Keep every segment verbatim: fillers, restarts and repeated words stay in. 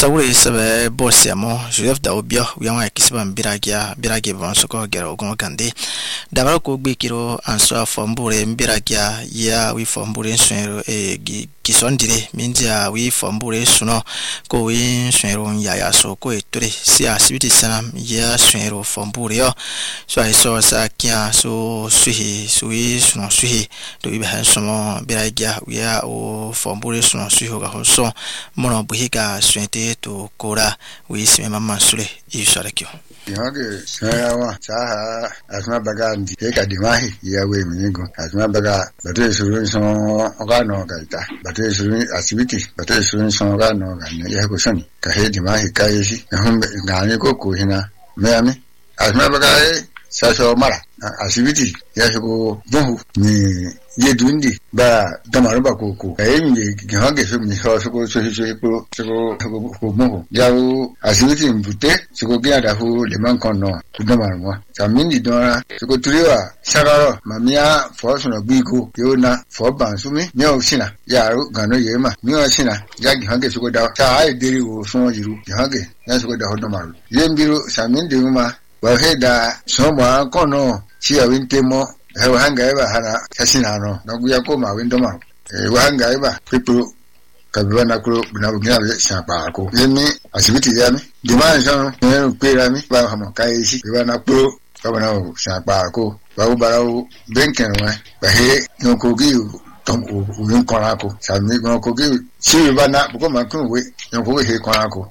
sawuri sabe bosiamo jef da obio wianwa kisiba mbiragia birage bonsoko gero ogon kande dabara ko gbe kiro anso fombure mbiragia ya wi fombure nsero e kisondire mindia wi fombure suno ko wi nsero ya ya so ko etore si asibiti sanam ya nsero fombure yo so ai so sa kia so suhi suhi suno suhi do wi hansomo biragia ya o fombure suno suhi ga hoso mono buhiga swente to kora wi sime mama sule isharakyo yage sayawa saha asma bagandi eka dimahi yawe mingo asma baga bate sulun so ogano gaita bate sulun asibiti bate sulun so ogano ganne ya ko sani ka he dimahi kayeshi humbe ngani ko ko hina meami asma baga saso mara asibiti ya ko bohu ni yedundi ba damaro ba koko ayemi gihange so mi so so so so so ko mo yawo asibiti mbute so gya da hu le man kon no damaro mo samindi dora so ko turiwa sagaro mamia fo so no bigo yona fo bansumi nyo sina yaro gano yema nyo sina ya gihange so da ta ai deri wo so yiru gihange ya so da hu damaro yembiro samindi ma wa heda so ma kono si awintemo hewa hanga eba hana kasinano naguya koma windoma e wahanga eba people kabana kulo binabugira be sapa ko yemi asibiti yami dimana sano ne kwera mi ba hamo kai shi bana kulo kabana sapa ko ba ubarawo benken wa ba he no kogi tom u kona ko sami no kogi shi bana buko makun we no kogi he kona ko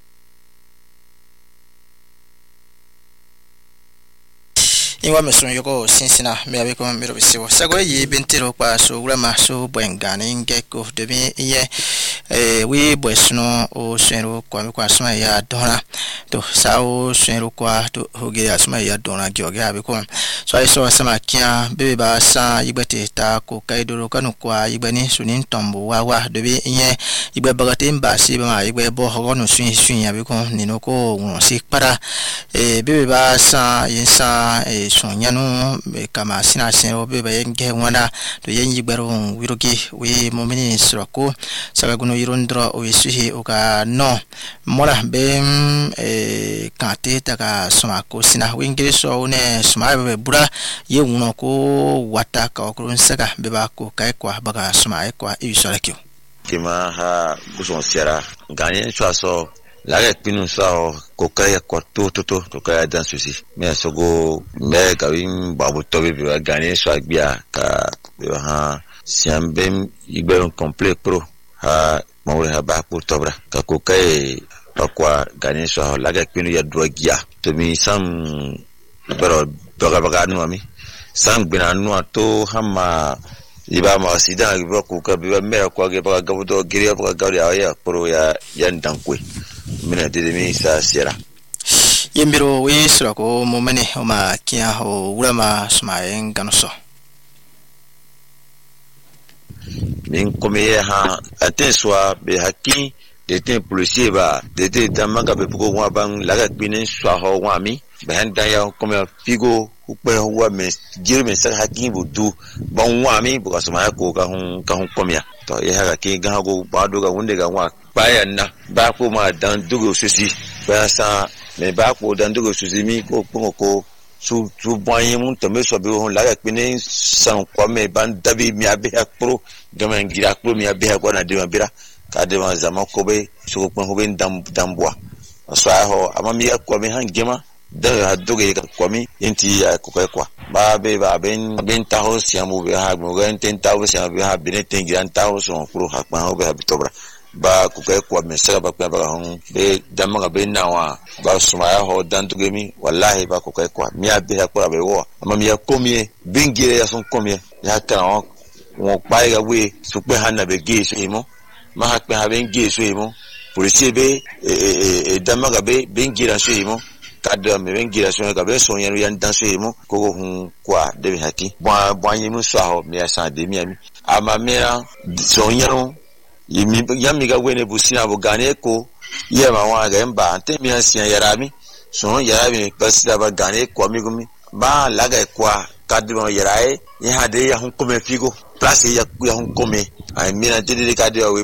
inwa mesun yoko sinsina me abiko miro bisiwo sago yi bentiro kwa so urama so bwengane ngeko debi ye eh wi bwesno o senro kwa mi kwa suma ya dona to sao senro kwa to hoge asuma ya dona gyoge abiko so ai so sama kia bebe ba sa yibete ta ko kaidoro kanu kwa yibani sunin tombo wa wa debi ye yibe bagate mbasi ba yibe bo hogono sun sun abiko ninoko won si para eh bebe ba sa yinsa eh sonyanu kama sina sino beba yenge wana to yenyi gbero wirogi we momini srako saka guno yirondro o isuhi oka no mola bem e kate taka somako sina wingiri so ne sma be bura ye wuno ko wata ka okron saka beba ko kai kwa baga sma kwa isorakyo kima ha buson sera ganyen so la pinu so ko kaya ko to to to to kaya dan susi me so go me ka win babu to be gane so agbia ka ha siambem ibe complet pro ha mawre ha ba pour tobra ka ko kay kwa gane so la pinu ya drogia to mi sam pero doga baga no mi sam bina no to hama iba ma sida iba ko ka be me ko ga baga gabudo giri baga gari ya pro ya yan dankwe mina de mi sa sera yembiro we sura ko momene o ma kia ho urama smaen ganoso min come ha atenswa be haki de te policier ba de te damaga be ko wa ban la ga binin swa ho wa mi be handa ya come figo ku pe ho wa me jiri me sa haki budu ban wa mi bu ka sma ko ka hun ka hun komia to ya ga ki ga go ba do ga wunde ga wa bayan na ba ko ma dan dugo susi ba sa me ba ko dan dugo susi mi ko ko ko su su boye mun to me so be hon la ga pine san ko me ban dabi mi abe akpro gamen gira akpro mi abe ko na de ma bira ka de ma zama ko be su ko ko be dam dambwa so aho ama mi ko me han gema da dugo ga ko mi inti ko ko kwa ba be ba ben ben ta ho siamu be ha mo ga enten ta ho siamu be ha bin ten gira ta ho so pro ha pa ho be ha bitobra ba ku kai kwa mesara ba kwa ba hon be damaga be nawa ba sumaya ho dantu gemi wallahi ba ku kai kwa mi abi ha kwa be wo ama mi akomie bingire ya son komie ya kan won pa ga we su pe hana be ge so imo ma ha pe ha be ge so imo polisi be e damaga be bingira so imo kada me bingira so ga be so yan yan dan so imo ko hun kwa de haki bwa bwa yimu so ho mi asa de mi ami ama me so yan yimi yamiga wene busina bugane ko yema wa ga mba ante mi asia yarami so yarami basida ba gane ko amigumi ba laga kwa kadimo yarae ya hade ya hun kome figo place ya ya hun kome ai mina tede kadi we